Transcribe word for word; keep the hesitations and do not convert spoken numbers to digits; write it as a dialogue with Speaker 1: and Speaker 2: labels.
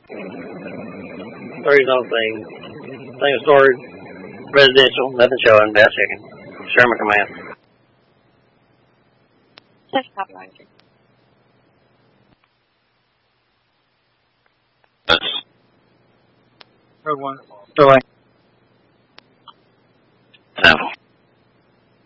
Speaker 1: Thirty something. Thing stored. Residential. Nothing showing. Best checking. Sherman Command.
Speaker 2: Touch copy line.
Speaker 3: Road one.
Speaker 4: Sterling.